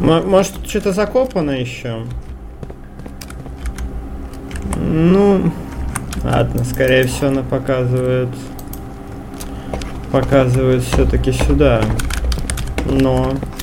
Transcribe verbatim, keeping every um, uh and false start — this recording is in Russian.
Может, тут что-то закопано еще? Ну, ладно, скорее всего, она показывает... Показывает все-таки сюда. Но...